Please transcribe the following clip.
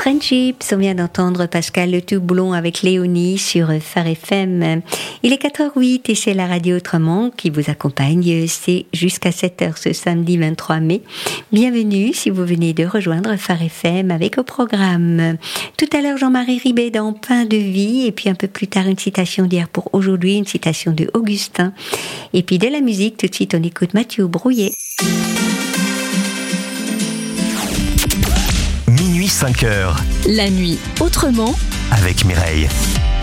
Friendships, on vient d'entendre Pascal Le Toublon avec Léonie sur Phare FM. Il est 4h08 et c'est la radio Autrement qui vous accompagne. C'est jusqu'à 7h ce samedi 23 mai. Bienvenue si vous venez de rejoindre Phare FM avec au programme. Tout à l'heure, Jean-Marie Ribet dans Pain de vie et puis un peu plus tard une citation d'hier pour aujourd'hui, une citation de Augustin. Et puis de la musique, tout de suite on écoute Mathieu Brouillet. 5h. La nuit autrement avec Mireille.